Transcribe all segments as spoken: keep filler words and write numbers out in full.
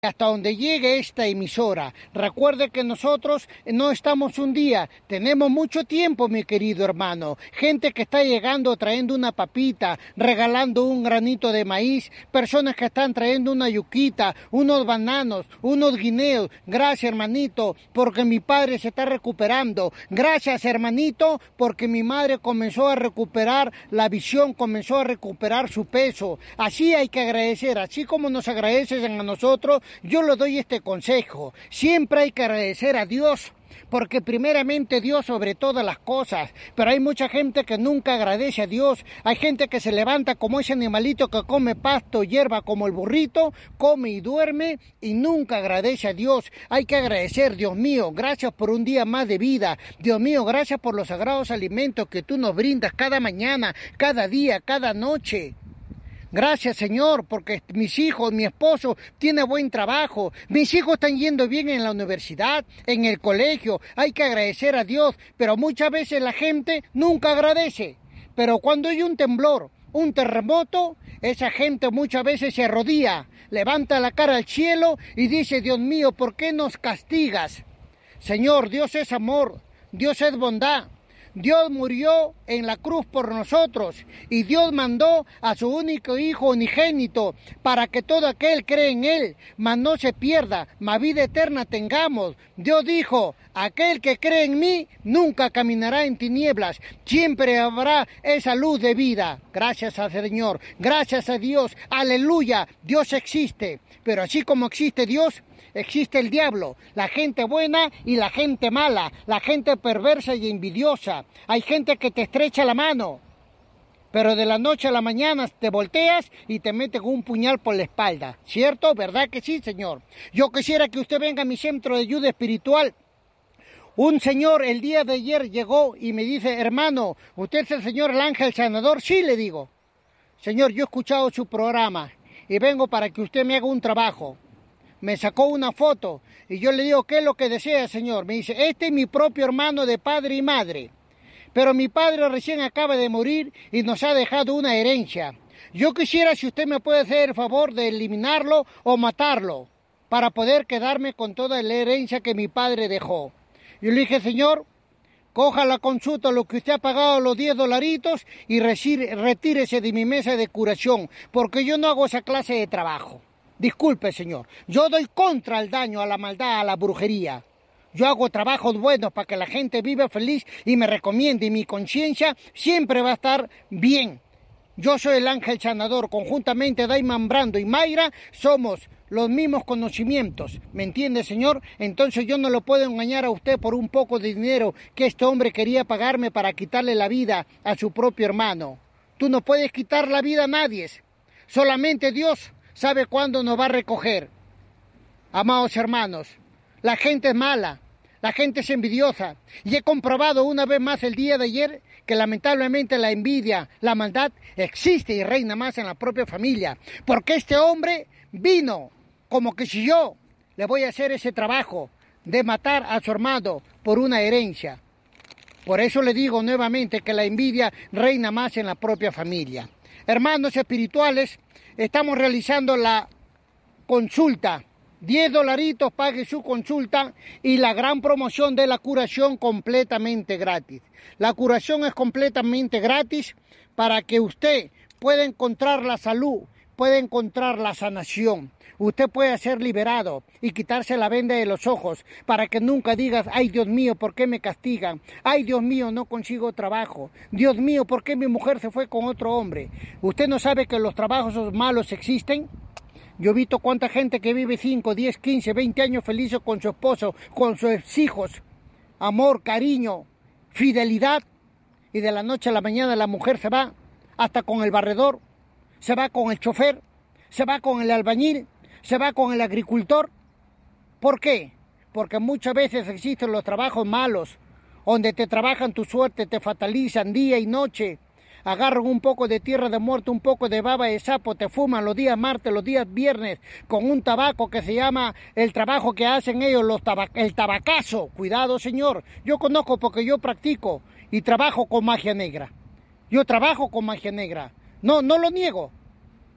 hasta donde llegue esta emisora. Recuerde que nosotros no estamos un día, tenemos mucho tiempo, mi querido hermano. Gente que está llegando trayendo una papita, regalando un granito de maíz, personas que están trayendo una yuquita, unos bananos, unos guineos. Gracias, hermanito, porque mi padre se está recuperando. Gracias, hermanito, porque mi madre comenzó a recuperar la visión, comenzó a recuperar su peso. Así hay que agradecer, así como nos agradecen a nosotros. Yo le doy este consejo, siempre hay que agradecer a Dios, porque primeramente Dios sobre todas las cosas, pero hay mucha gente que nunca agradece a Dios. Hay gente que se levanta como ese animalito que come pasto, hierba como el burrito, come y duerme y nunca agradece a Dios. Hay que agradecer, Dios mío, gracias por un día más de vida. Dios mío, gracias por los sagrados alimentos que tú nos brindas cada mañana, cada día, cada noche. Gracias, Señor, porque mis hijos, mi esposo tiene buen trabajo. Mis hijos están yendo bien en la universidad, en el colegio. Hay que agradecer a Dios, pero muchas veces la gente nunca agradece. Pero cuando hay un temblor, un terremoto, esa gente muchas veces se arrodilla, levanta la cara al cielo y dice, Dios mío, ¿por qué nos castigas? Señor, Dios es amor, Dios es bondad. Dios murió en la cruz por nosotros y Dios mandó a su único hijo unigénito para que todo aquel cree en él, mas no se pierda, mas vida eterna tengamos. Dios dijo, aquel que cree en mí nunca caminará en tinieblas, siempre habrá esa luz de vida. Gracias al Señor, gracias a Dios, aleluya, Dios existe, pero así como existe Dios, existe el diablo, la gente buena y la gente mala, la gente perversa y envidiosa. Hay gente que te estrecha la mano, pero de la noche a la mañana te volteas y te mete con un puñal por la espalda. ¿Cierto? ¿Verdad que sí, Señor? Yo quisiera que usted venga a mi centro de ayuda espiritual. Un señor el día de ayer llegó y me dice, hermano, ¿usted es el señor el ángel sanador? Sí, le digo. Señor, yo he escuchado su programa y vengo para que usted me haga un trabajo. Me sacó una foto y yo le digo, ¿qué es lo que desea, señor? Me dice, este es mi propio hermano de padre y madre, pero mi padre recién acaba de morir y nos ha dejado una herencia. Yo quisiera si usted me puede hacer el favor de eliminarlo o matarlo para poder quedarme con toda la herencia que mi padre dejó. Yo le dije, señor, coja la consulta, lo que usted ha pagado, los diez dolaritos, y retírese de mi mesa de curación, porque yo no hago esa clase de trabajo. Disculpe, señor, yo doy contra el daño, a la maldad, a la brujería. Yo hago trabajos buenos para que la gente viva feliz y me recomiende, y mi conciencia siempre va a estar bien. Yo soy el ángel sanador, conjuntamente Daiman Brando y Mayra somos los mismos conocimientos, ¿me entiende, señor? Entonces yo no lo puedo engañar a usted por un poco de dinero que este hombre quería pagarme para quitarle la vida a su propio hermano. Tú no puedes quitar la vida a nadie, solamente Dios sabe cuándo nos va a recoger. Amados hermanos, la gente es mala, la gente es envidiosa, y he comprobado una vez más el día de ayer que lamentablemente la envidia, la maldad existe y reina más en la propia familia, porque este hombre vino como que si yo le voy a hacer ese trabajo de matar a su hermano por una herencia. Por eso le digo nuevamente que la envidia reina más en la propia familia. Hermanos espirituales, estamos realizando la consulta. diez dolaritos, pague su consulta y la gran promoción de la curación completamente gratis. La curación es completamente gratis para que usted pueda encontrar la salud, pueda encontrar la sanación. Usted puede ser liberado y quitarse la venda de los ojos para que nunca digas, ay Dios mío, ¿por qué me castigan? Ay Dios mío, no consigo trabajo. Dios mío, ¿por qué mi mujer se fue con otro hombre? ¿Usted no sabe que los trabajos malos existen? Yo he visto cuánta gente que vive cinco, diez, quince, veinte años felices con su esposo, con sus hijos. Amor, cariño, fidelidad. Y de la noche a la mañana la mujer se va hasta con el barredor, se va con el chofer, se va con el albañil, se va con el agricultor. ¿Por qué? Porque muchas veces existen los trabajos malos, donde te trabajan tu suerte, te fatalizan día y noche. Agarran un poco de tierra de muerto, un poco de baba de sapo, te fuman los días martes, los días viernes, con un tabaco que se llama el trabajo que hacen ellos, los tabac el tabacazo. Cuidado, señor. Yo conozco porque yo practico y trabajo con magia negra. Yo trabajo con magia negra. No, no lo niego.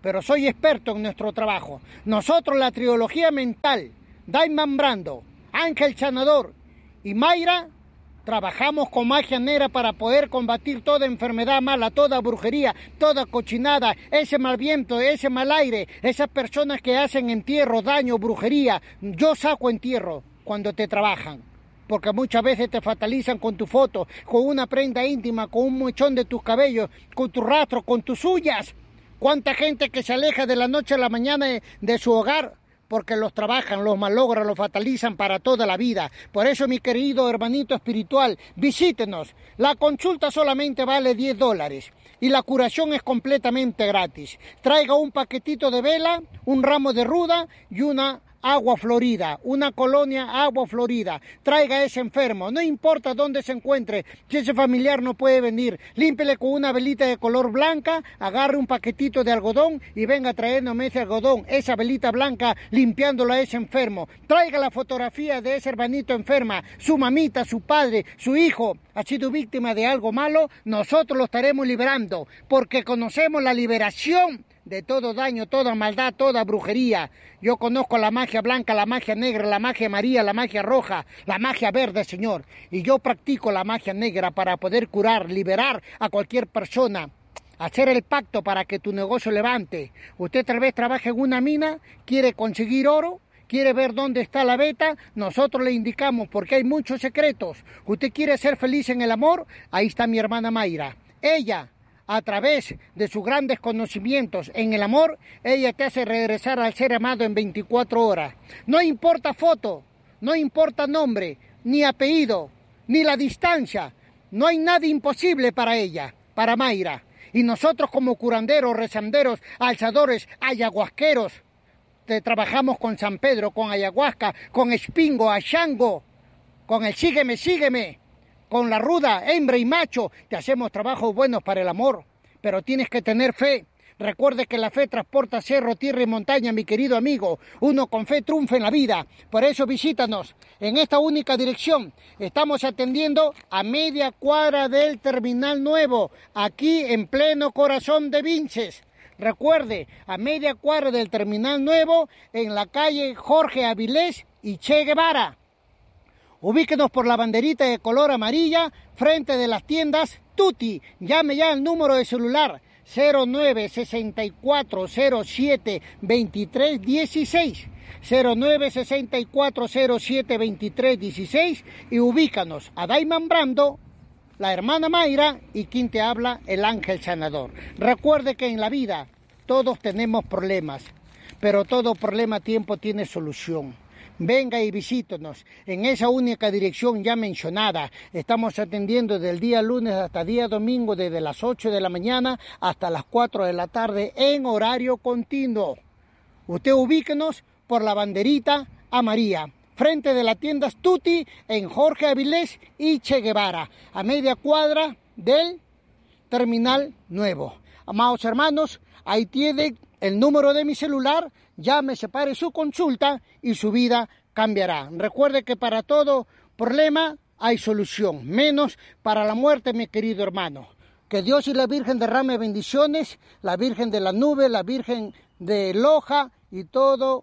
pero soy experto en nuestro trabajo. Nosotros, la trilogía mental, Daiman Brando, Ángel Sanador y Mayra, trabajamos con magia negra para poder combatir toda enfermedad mala, toda brujería, toda cochinada, ese mal viento, ese mal aire, esas personas que hacen entierro, daño, brujería. Yo saco entierro cuando te trabajan, porque muchas veces te fatalizan con tu foto, con una prenda íntima, con un mechón de tus cabellos, con tu rastro, con tus uñas. ¿Cuánta gente que se aleja de la noche a la mañana de, de su hogar? Porque los trabajan, los malogran, los fatalizan para toda la vida. Por eso, mi querido hermanito espiritual, visítenos. La consulta solamente vale diez dólares y la curación es completamente gratis. Traiga un paquetito de vela, un ramo de ruda y una agua florida, una colonia agua florida. Traiga a ese enfermo, no importa dónde se encuentre, si ese familiar no puede venir, límpele con una velita de color blanca, agarre un paquetito de algodón y venga trayéndome ese algodón, esa velita blanca, limpiándolo a ese enfermo. Traiga la fotografía de ese hermanito enferma, su mamita, su padre, su hijo ha sido víctima de algo malo, nosotros lo estaremos liberando, porque conocemos la liberación de todo daño, toda maldad, toda brujería. Yo conozco la magia blanca, la magia negra, la magia amarilla, la magia roja, la magia verde, Señor. Y yo practico la magia negra para poder curar, liberar a cualquier persona. Hacer el pacto para que tu negocio levante. Usted tal vez trabaja en una mina, quiere conseguir oro, quiere ver dónde está la veta, nosotros le indicamos porque hay muchos secretos. Usted quiere ser feliz en el amor, ahí está mi hermana Mayra. Ella, a través de sus grandes conocimientos en el amor, ella te hace regresar al ser amado en veinticuatro horas. No importa foto, no importa nombre, ni apellido, ni la distancia. No hay nada imposible para ella, para Mayra. Y nosotros como curanderos, rezanderos, alzadores, ayahuasqueros, te trabajamos con San Pedro, con ayahuasca, con espingo, ashango, con el sígueme, sígueme. Con la ruda, hembra y macho, te hacemos trabajos buenos para el amor, pero tienes que tener fe. Recuerde que la fe transporta cerro, tierra y montaña, mi querido amigo. Uno con fe triunfa en la vida. Por eso visítanos en esta única dirección. Estamos atendiendo a media cuadra del Terminal Nuevo, aquí en pleno corazón de Vinces. Recuerde, a media cuadra del Terminal Nuevo, en la calle Jorge Avilés y Che Guevara. Ubíquenos por la banderita de color amarilla frente de las tiendas Tutti. Llame ya al número de celular cero nueve sesenta y cuatro cero siete veintitrés dieciséis. cero nueve sesenta y cuatro cero siete veintitrés dieciséis y ubícanos a Daiman Brando, la hermana Mayra y quien te habla, el Ángel Sanador. Recuerde que en la vida todos tenemos problemas, pero todo problema a tiempo tiene solución. Venga y visítenos en esa única dirección ya mencionada. Estamos atendiendo del día lunes hasta día domingo desde las ocho de la mañana hasta las cuatro de la tarde en horario continuo. Usted ubíquenos por la banderita amarilla, frente de la tienda Tutti en Jorge Avilés y Che Guevara, a media cuadra del Terminal Nuevo. Amados hermanos, ahí tiene el número de mi celular. Llame, separe su consulta y su vida cambiará. Recuerde que para todo problema hay solución, menos para la muerte, mi querido hermano. Que Dios y la Virgen derrame bendiciones, la Virgen de la Nube, la Virgen de Loja y todo.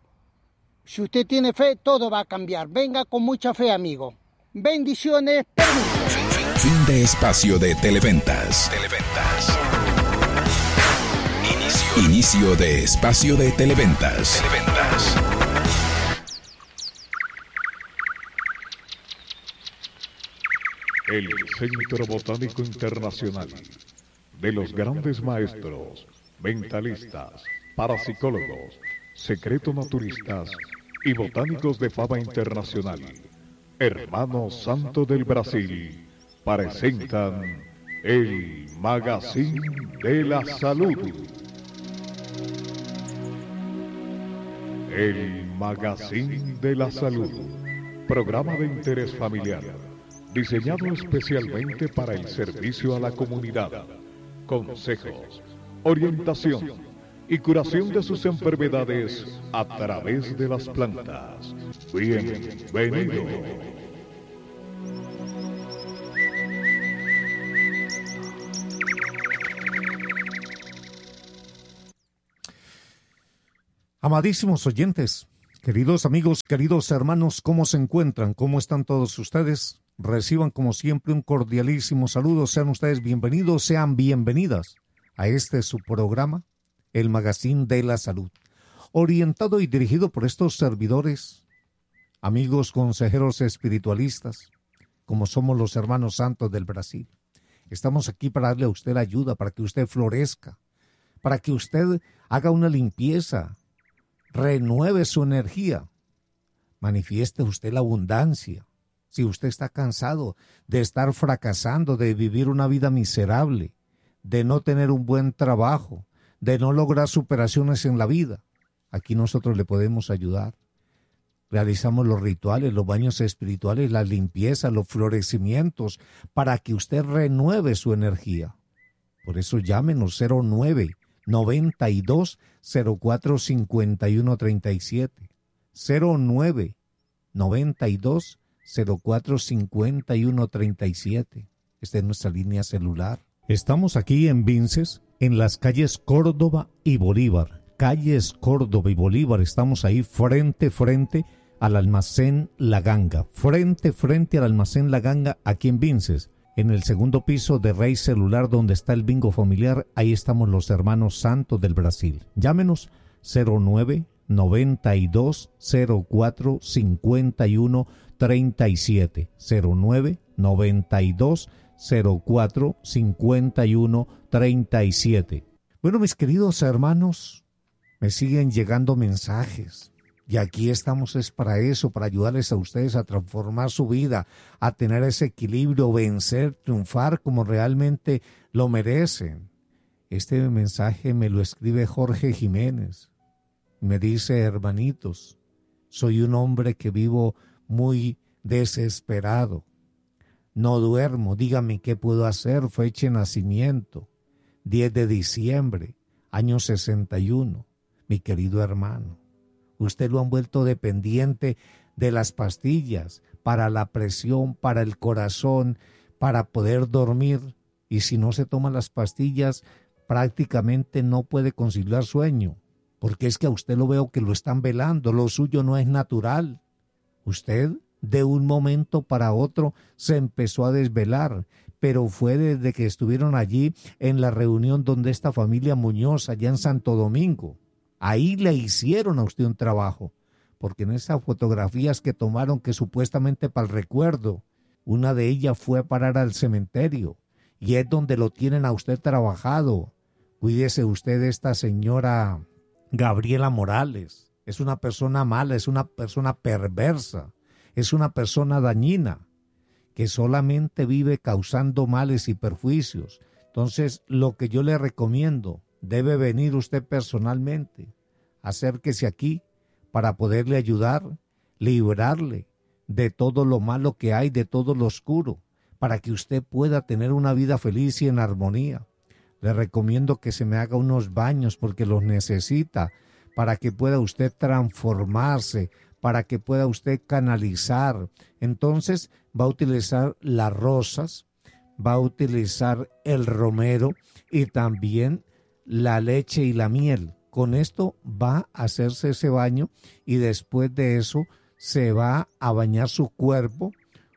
Si usted tiene fe, todo va a cambiar. Venga con mucha fe, amigo. Bendiciones. Fin de espacio de Televentas. Televentas. Inicio de espacio de Televentas. Televentas. El Centro Botánico Internacional de los grandes maestros, mentalistas, parapsicólogos, secreto-naturistas y botánicos de fama internacional, Hermanos Santo del Brasil, presentan el Magazine de la Salud. El Magazine de la Salud, programa de interés familiar, diseñado especialmente para el servicio a la comunidad, consejos, orientación y curación de sus enfermedades a través de las plantas. Bienvenido. Amadísimos oyentes, queridos amigos, queridos hermanos, ¿cómo se encuentran? ¿Cómo están todos ustedes? Reciban como siempre un cordialísimo saludo. Sean ustedes bienvenidos, sean bienvenidas a este su programa, el Magazine de la Salud, orientado y dirigido por estos servidores, amigos consejeros espiritualistas, como somos los hermanos santos del Brasil. Estamos aquí para darle a usted la ayuda, para que usted florezca, para que usted haga una limpieza, renueve su energía, manifieste usted la abundancia. Si usted está cansado de estar fracasando, de vivir una vida miserable, de no tener un buen trabajo, de no lograr superaciones en la vida, aquí nosotros le podemos ayudar. Realizamos los rituales, los baños espirituales, la limpieza, los florecimientos, para que usted renueve su energía. Por eso llámenos cero nueve noventa y dos cero cuatro cincuenta y uno treinta y siete, cero nueve noventa y dos cero cuatro cincuenta y uno treinta y siete. Esta es nuestra línea celular. Estamos aquí en Vinces, en las calles Córdoba y Bolívar. Calles Córdoba y Bolívar, estamos ahí frente, frente al almacén La Ganga. Frente, frente al almacén La Ganga, aquí en Vinces. En el segundo piso de Rey Celular, donde está el bingo familiar, ahí estamos los hermanos santos del Brasil. Llámenos cero nueve noventa y dos cero cuatro cincuenta y uno treinta y siete, cero nueve noventa y dos cero cuatro cincuenta y uno treinta y siete. Bueno, mis queridos hermanos, me siguen llegando mensajes. Y aquí estamos es para eso, para ayudarles a ustedes a transformar su vida, a tener ese equilibrio, vencer, triunfar como realmente lo merecen. Este mensaje me lo escribe Jorge Jiménez. Me dice: hermanitos, soy un hombre que vivo muy desesperado. No duermo, dígame qué puedo hacer. Fecha de nacimiento, diez de diciembre, año sesenta y uno. Mi querido hermano, usted lo han vuelto dependiente de las pastillas para la presión, para el corazón, para poder dormir. Y si no se toman las pastillas, prácticamente no puede conciliar sueño. Porque es que a usted lo veo que lo están velando, lo suyo no es natural. Usted de un momento para otro se empezó a desvelar, pero fue desde que estuvieron allí en la reunión donde esta familia Muñoz, allá en Santo Domingo. Ahí le hicieron a usted un trabajo, porque en esas fotografías que tomaron, que supuestamente para el recuerdo, una de ellas fue a parar al cementerio, y es donde lo tienen a usted trabajado. Cuídese usted de esta señora Gabriela Morales. Es una persona mala, es una persona perversa, es una persona dañina, que solamente vive causando males y perjuicios. Entonces, lo que yo le recomiendo, debe venir usted personalmente, acérquese aquí para poderle ayudar, librarle de todo lo malo que hay, de todo lo oscuro, para que usted pueda tener una vida feliz y en armonía. Le recomiendo que se me haga unos baños porque los necesita, para que pueda usted transformarse, para que pueda usted canalizar. Entonces va a utilizar las rosas, va a utilizar el romero y también la leche y la miel. Con esto va a hacerse ese baño y después de eso se va a bañar su cuerpo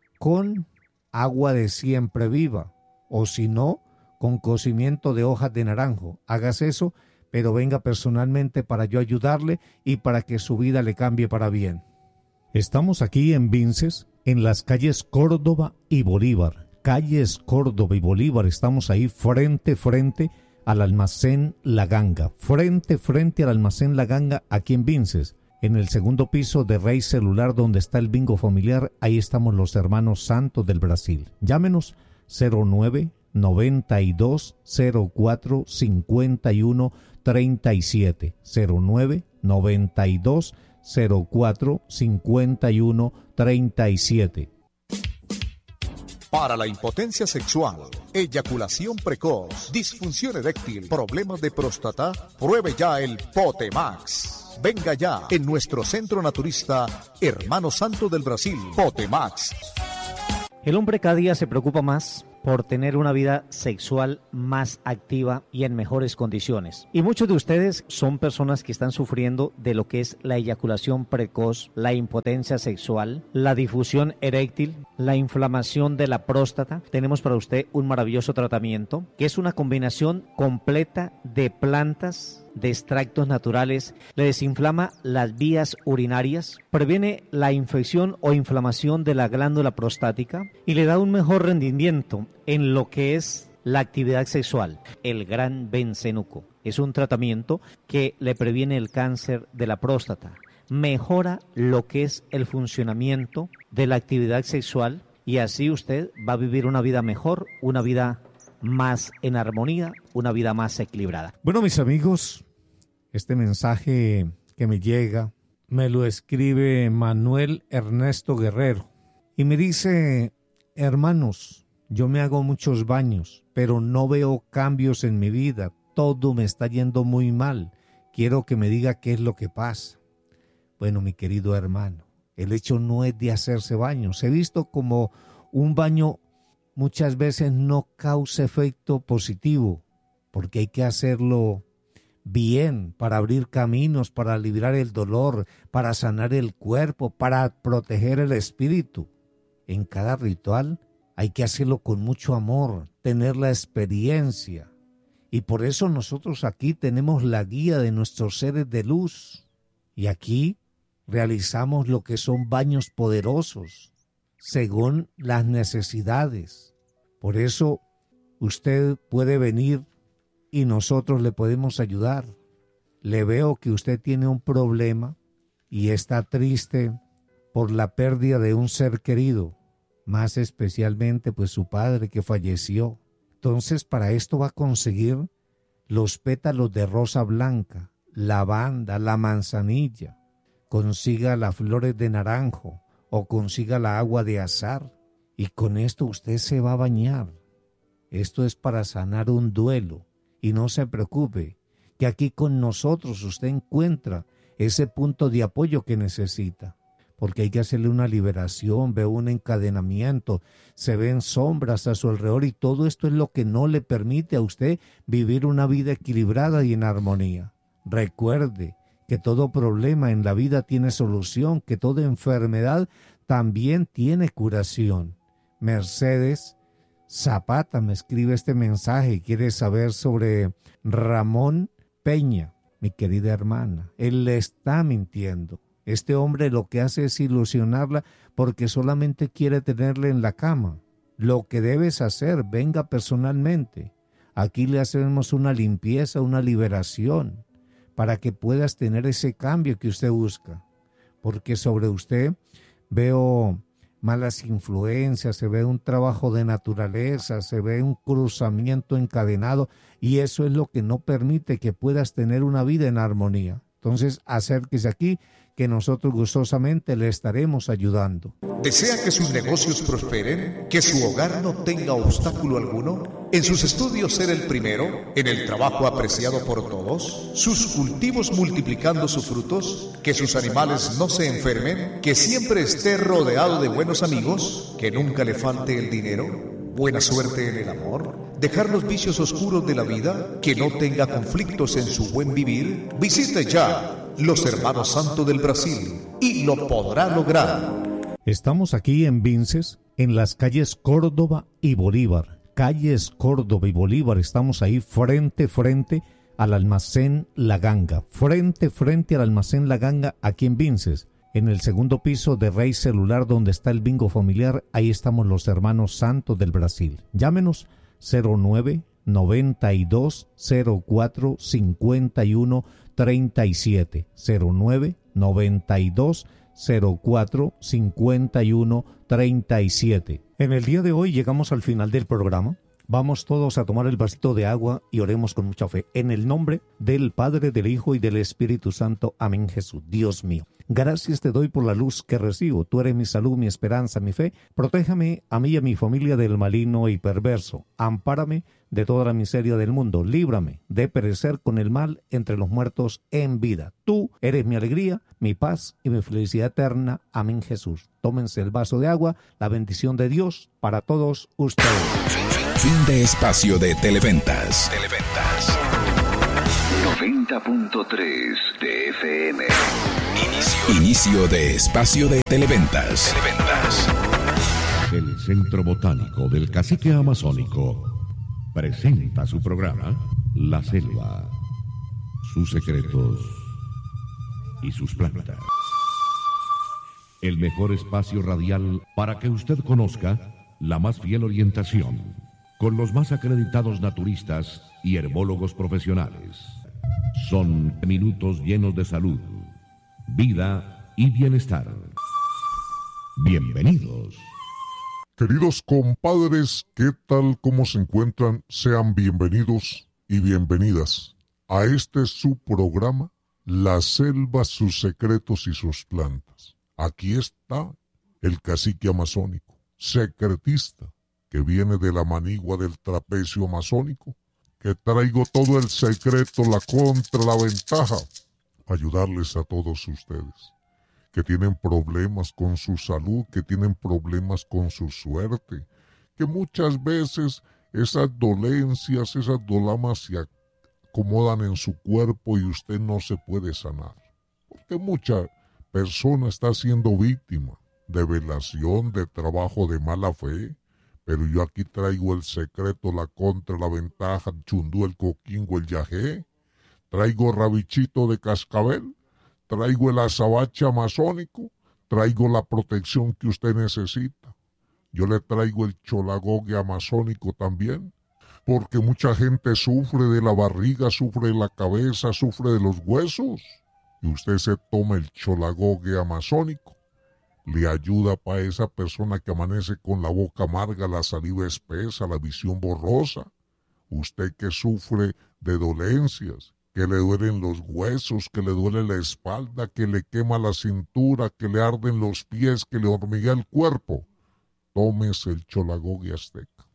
con agua de siempre viva, o si no, con cocimiento de hojas de naranjo. Hágase eso, pero venga personalmente para yo ayudarle y para que su vida le cambie para bien. Estamos aquí en Vinces, en las calles Córdoba y Bolívar. Calles Córdoba y Bolívar, estamos ahí frente, frente al almacén La Ganga, frente, frente al almacén La Ganga, aquí en Vinces, en el segundo piso de Rey Celular, donde está el bingo familiar. Ahí estamos los hermanos santos del Brasil. Llámenos cero nueve noventa y dos cero cuatro cincuenta y uno treinta y siete, cero nueve noventa y dos cero cuatro cincuenta y uno treinta y siete. Para la impotencia sexual, eyaculación precoz, disfunción eréctil, problemas de próstata, pruebe ya el Potemax. Venga ya en nuestro centro naturista Hermano Santo del Brasil, Potemax. El hombre cada día se preocupa más por tener una vida sexual más activa y en mejores condiciones. Y muchos de ustedes son personas que están sufriendo de lo que es la eyaculación precoz, la impotencia sexual, la difusión eréctil, la inflamación de la próstata. Tenemos para usted un maravilloso tratamiento que es una combinación completa de plantas, de extractos naturales, le desinflama las vías urinarias, previene la infección o inflamación de la glándula prostática y le da un mejor rendimiento en lo que es la actividad sexual. El Gran Bencenuco es un tratamiento que le previene el cáncer de la próstata, mejora lo que es el funcionamiento de la actividad sexual y así usted va a vivir una vida mejor, una vida más en armonía, una vida más equilibrada. Bueno, mis amigos, este mensaje que me llega me lo escribe Manuel Ernesto Guerrero y me dice: hermanos, yo me hago muchos baños, pero no veo cambios en mi vida, todo me está yendo muy mal, quiero que me diga qué es lo que pasa. Bueno, mi querido hermano, el hecho no es de hacerse baños, he visto como un baño muchas veces no causa efecto positivo, porque hay que hacerlo bien para abrir caminos, para liberar el dolor, para sanar el cuerpo, para proteger el espíritu. En cada ritual hay que hacerlo con mucho amor, tener la experiencia. Y por eso nosotros aquí tenemos la guía de nuestros seres de luz. Y aquí realizamos lo que son baños poderosos, según las necesidades. Por eso usted puede venir y nosotros le podemos ayudar. Le veo que usted tiene un problema y está triste por la pérdida de un ser querido, más especialmente pues su padre que falleció. Entonces para esto va a conseguir los pétalos de rosa blanca, lavanda, la manzanilla, consiga las flores de naranjo o consiga la agua de azahar y con esto usted se va a bañar. Esto es para sanar un duelo y no se preocupe que aquí con nosotros usted encuentra ese punto de apoyo que necesita, porque hay que hacerle una liberación, ve un encadenamiento, se ven sombras a su alrededor y todo esto es lo que no le permite a usted vivir una vida equilibrada y en armonía. Recuerde que todo problema en la vida tiene solución, que toda enfermedad también tiene curación. Mercedes Zapata me escribe este mensaje y quiere saber sobre Ramón Peña, mi querida hermana. Él le está mintiendo. Este hombre lo que hace es ilusionarla porque solamente quiere tenerle en la cama. Lo que debes hacer, venga personalmente. Aquí le hacemos una limpieza, una liberación, para que puedas tener ese cambio que usted busca. Porque sobre usted veo malas influencias, se ve un trabajo de naturaleza, se ve un cruzamiento encadenado y eso es lo que no permite que puedas tener una vida en armonía. Entonces, acérquese aquí que nosotros gustosamente le estaremos ayudando. ¿Desea que sus negocios prosperen? ¿Que su hogar no tenga obstáculo alguno? ¿En sus estudios ser el primero? ¿En el trabajo apreciado por todos? ¿Sus cultivos multiplicando sus frutos? ¿Que sus animales no se enfermen? ¿Que siempre esté rodeado de buenos amigos? ¿Que nunca le falte el dinero? ¿Buena suerte en el amor? ¿Dejar los vicios oscuros de la vida? ¿Que no tenga conflictos en su buen vivir? Visite ya los Hermanos Santos del Brasil y lo podrá lograr. Estamos aquí en Vinces, en las calles Córdoba y Bolívar. Calles Córdoba y Bolívar, estamos ahí frente, frente al almacén La Ganga. Frente, frente al almacén La Ganga, aquí en Vinces. En el segundo piso de Rey Celular, donde está el bingo familiar, ahí estamos los Hermanos Santos del Brasil. Llámenos cero nueve noventa y dos cero cuatro cincuenta y uno treinta y siete. cero nueve noventa y dos cero cuatro cincuenta y uno treinta y siete. En el día de hoy llegamos al final del programa. Vamos todos a tomar el vasito de agua y oremos con mucha fe. En el nombre del Padre, del Hijo y del Espíritu Santo. Amén, Jesús. Dios mío, gracias te doy por la luz que recibo. Tú eres mi salud, mi esperanza, mi fe. Protéjame a mí y a mi familia del maligno y perverso. Ampárame de toda la miseria del mundo. Líbrame de perecer con el mal entre los muertos en vida. Tú eres mi alegría, mi paz y mi felicidad eterna. Amén, Jesús. Tómense el vaso de agua. La bendición de Dios para todos ustedes. Fin de espacio de Televentas. Televentas. noventa punto tres de F M. Inicio. Inicio de espacio de Televentas. Televentas. El Centro Botánico del Cacique Amazónico presenta su programa La Selva, sus secretos y sus plantas. El mejor espacio radial para que usted conozca la más fiel orientación con los más acreditados naturistas y herbólogos profesionales. Son minutos llenos de salud, vida y bienestar. Bienvenidos. Queridos compadres, ¿qué tal? ¿Cómo se encuentran? Sean bienvenidos y bienvenidas a este su programa, La Selva, sus secretos y sus plantas. Aquí está el cacique amazónico, secretista, que viene de la manigua del trapecio amazónico, que traigo todo el secreto, la contra, la ventaja, ayudarles a todos ustedes que tienen problemas con su salud, que tienen problemas con su suerte, que muchas veces esas dolencias, esas dolamas se acomodan en su cuerpo y usted no se puede sanar. Porque mucha persona está siendo víctima de velación, de trabajo de mala fe, pero yo aquí traigo el secreto, la contra, la ventaja, el chundú, el coquingo, el yajé, traigo rabichito de cascabel, traigo el azabache amazónico, traigo la protección que usted necesita. Yo le traigo el cholagogue amazónico también, porque mucha gente sufre de la barriga, sufre de la cabeza, sufre de los huesos. Y usted se toma el cholagogue amazónico, le ayuda para esa persona que amanece con la boca amarga, la saliva espesa, la visión borrosa. Usted que sufre de dolencias, que le duelen los huesos, que le duele la espalda, que le quema la cintura, que le arden los pies, que le hormiguea el cuerpo, tómese el cholagogue azteca,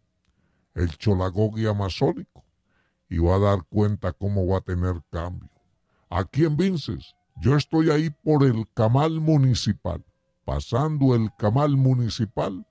el cholagogue amazónico, y va a dar cuenta cómo va a tener cambio. Aquí en Vinces, yo estoy ahí por el Camal Municipal, pasando el Camal Municipal,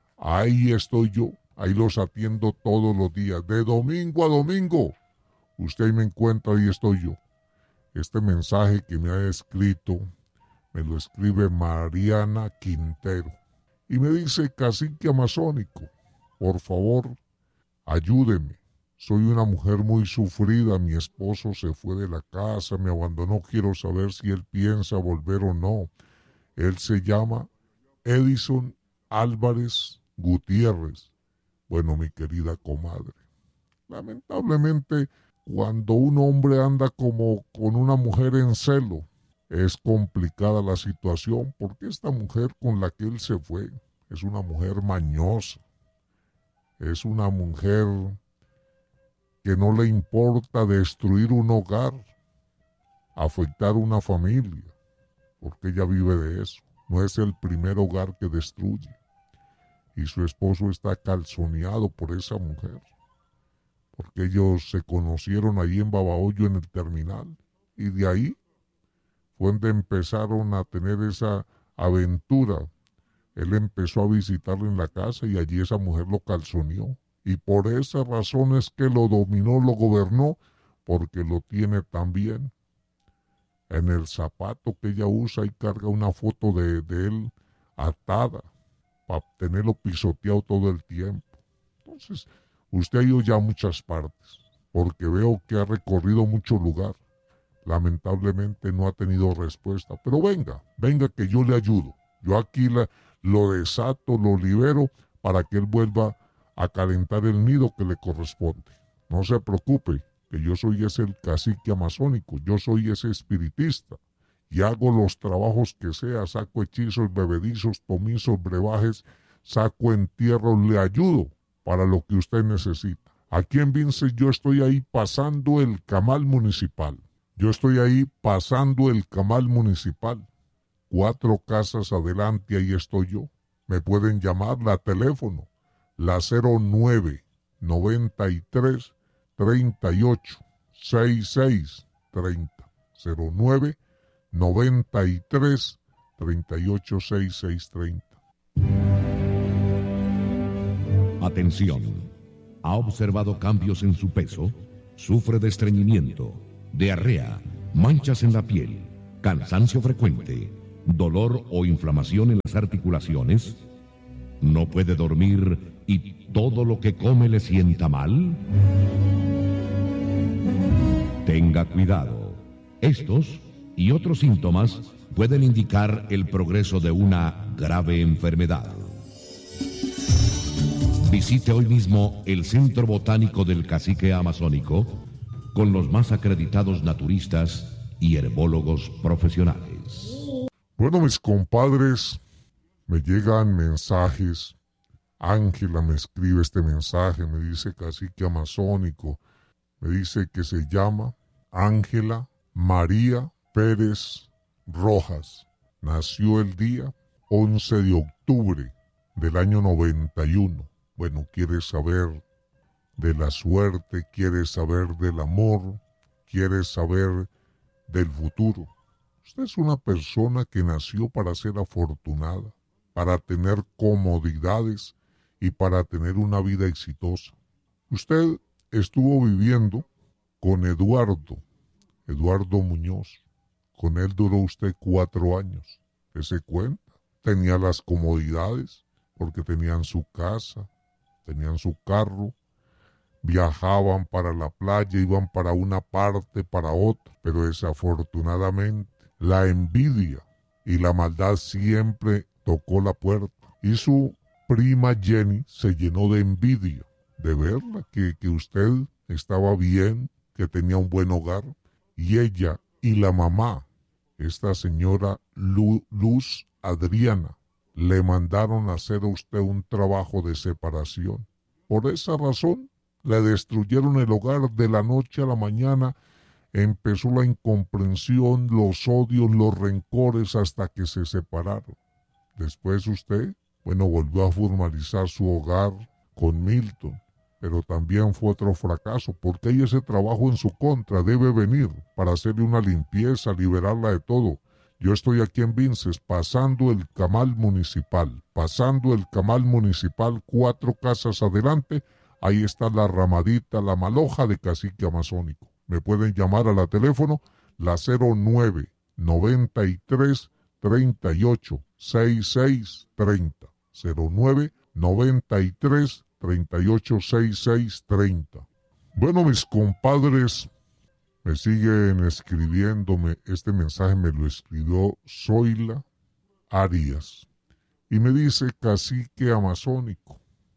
ahí estoy yo, ahí los atiendo todos los días, de domingo a domingo. Usted ahí me encuentra, ahí estoy yo. Este mensaje que me ha escrito, me lo escribe Mariana Quintero. Y me dice, cacique amazónico, por favor, ayúdeme. Soy una mujer muy sufrida, mi esposo se fue de la casa, me abandonó, quiero saber si él piensa volver o no. Él se llama Edison Álvarez Gutiérrez. Bueno, mi querida comadre, lamentablemente, cuando un hombre anda como con una mujer en celo, es complicada la situación, porque esta mujer con la que él se fue es una mujer mañosa, es una mujer que no le importa destruir un hogar, afectar una familia, porque ella vive de eso. No es el primer hogar que destruye, y su esposo está calzoneado por esa mujer, porque ellos se conocieron allí en Babahoyo en el terminal, y de ahí fue donde empezaron a tener esa aventura. Él empezó a visitarla en la casa y allí esa mujer lo calzoneó, y por esa razón es que lo dominó, lo gobernó, porque lo tiene también. En el zapato que ella usa y carga una foto de, de él atada, para tenerlo pisoteado todo el tiempo. Entonces, usted ha ido ya a muchas partes, porque veo que ha recorrido mucho lugar. Lamentablemente no ha tenido respuesta, pero venga, venga que yo le ayudo. Yo aquí la, lo desato, lo libero para que él vuelva a calentar el nido que le corresponde. No se preocupe, que yo soy ese el cacique amazónico, yo soy ese espiritista, y hago los trabajos que sea, saco hechizos, bebedizos, tomizos, brebajes, saco entierros, le ayudo para lo que usted necesita. Aquí en Vinces yo estoy ahí pasando el Camal Municipal. Yo estoy ahí pasando el Camal Municipal. Cuatro casas adelante, ahí estoy yo. Me pueden llamar la teléfono, la cero nueve noventa y tres treinta y ocho sesenta y seis treinta. cero nueve noventa y tres treinta y ocho sesenta y seis treinta. Atención. ha observado cambios en su peso, sufre de estreñimiento, diarrea, manchas en la piel, cansancio frecuente, dolor o inflamación en las articulaciones, no puede dormir y todo lo que come le sienta mal. Tenga cuidado. Estos y otros síntomas pueden indicar el progreso de una grave enfermedad. Visite hoy mismo el Centro Botánico del Cacique Amazónico con los más acreditados naturistas y herbólogos profesionales. Bueno, mis compadres, me llegan mensajes. Ángela me escribe este mensaje, me dice Cacique Amazónico, me dice que se llama Ángela María Pérez Rojas. Nació el día once de octubre del año noventa y uno. Bueno, quiere saber de la suerte, quiere saber del amor, quiere saber del futuro. Usted es una persona que nació para ser afortunada, para tener comodidades y para tener una vida exitosa. Usted estuvo viviendo con Eduardo, Eduardo Muñoz. Con él duró usted cuatro años. ¿Se cuenta? Tenía las comodidades porque tenían su casa, tenían su carro, viajaban para la playa, iban para una parte, para otra, pero desafortunadamente la envidia y la maldad siempre tocó la puerta y su prima Jenny se llenó de envidia de verla, que, que usted estaba bien, que tenía un buen hogar, y ella y la mamá, esta señora Lu, Luz Adriana, le mandaron a hacer a usted un trabajo de separación. Por esa razón, le destruyeron el hogar de la noche a la mañana. Empezó la incomprensión, los odios, los rencores hasta que se separaron. Después usted, bueno, volvió a formalizar su hogar con Milton, pero también fue otro fracaso, porque hay ese trabajo en su contra, debe venir para hacerle una limpieza, liberarla de todo. Yo estoy aquí en Vinces, pasando el camal municipal, pasando el camal municipal, cuatro casas adelante, ahí está la ramadita, la maloja de Cacique Amazónico. Me pueden llamar a la teléfono, la cero nueve noventa y tres treinta y ocho sesenta y seis treinta, cero nueve noventa y tres treinta y ocho sesenta y seis treinta. Bueno, mis compadres, me siguen escribiéndome, este mensaje me lo escribió Zoila Arias, y me dice: Cacique Amazónico,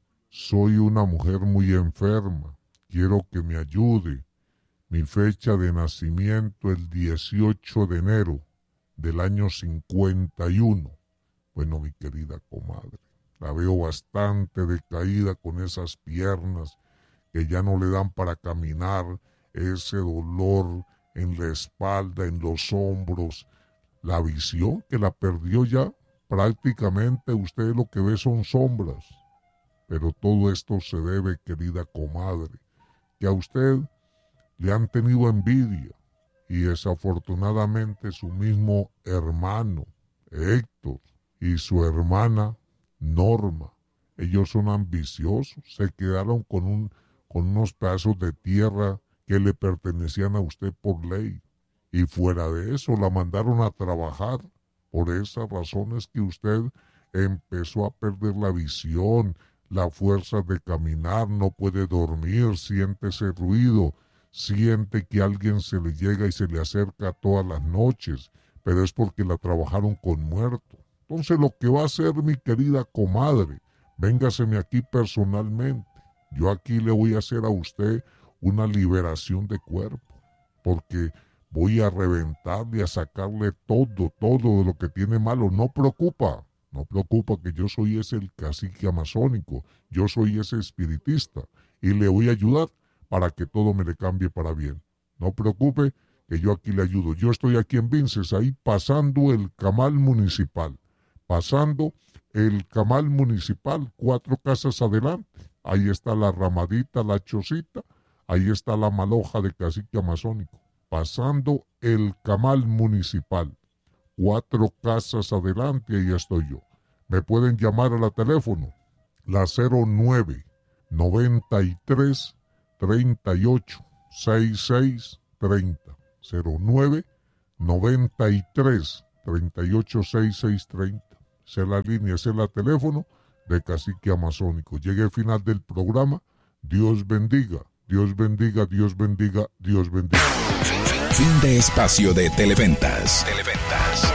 soy una mujer muy enferma, quiero que me ayude. Mi fecha de nacimiento el dieciocho de enero del año cincuenta y uno. Bueno, mi querida comadre, la veo bastante decaída con esas piernas que ya no le dan para caminar, ese dolor en la espalda, en los hombros, la visión que la perdió ya. Prácticamente usted lo que ve son sombras. Pero todo esto se debe, querida comadre, que a usted le han tenido envidia y desafortunadamente su mismo hermano Héctor y su hermana Norma, ellos son ambiciosos, se quedaron con, un, con unos pedazos de tierra que le pertenecían a usted por ley, y fuera de eso la mandaron a trabajar. Por esas razones que usted empezó a perder la visión, la fuerza de caminar, no puede dormir, siente ese ruido, siente que alguien se le llega y se le acerca todas las noches, pero es porque la trabajaron con muerto. Entonces lo que va a hacer, mi querida comadre, véngaseme aquí personalmente. Yo aquí le voy a hacer a usted una liberación de cuerpo, porque voy a reventarle, a sacarle todo, todo de lo que tiene malo. No preocupa, no preocupa que yo soy ese el cacique amazónico, yo soy ese espiritista y le voy a ayudar para que todo me le cambie para bien. No preocupe que yo aquí le ayudo. Yo estoy aquí en Vinces, ahí pasando el camal municipal, pasando el camal municipal, cuatro casas adelante. Ahí está la ramadita, la chocita, ahí está la maloja de Cacique Amazónico. Pasando el camal municipal, cuatro casas adelante, ahí estoy yo. Me pueden llamar a la teléfono, la cero nueve noventa y tres, treinta y ocho, sesenta y seis treinta. cero nueve, noventa y tres, treinta y ocho, sesenta y seis treinta. Esa es la línea, ese es el teléfono de Cacique Amazónico. Llegué al final del programa. Dios bendiga, Dios bendiga, Dios bendiga, Dios bendiga. Fin de espacio de Televentas. Televentas.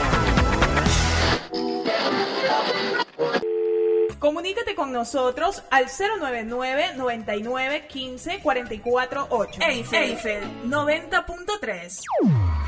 Comunícate con nosotros al cero nueve nueve, noventa y nueve, quince, cuarenta y cuatro, ocho. Eiffel, Eiffel noventa punto tres.